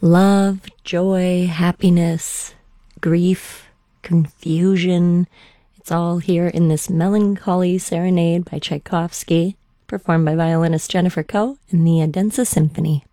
Love, joy, happiness, grief, confusion. It's all here in this melancholy serenade by Tchaikovsky, performed by violinist Jennifer Koh in the Odense Symphony.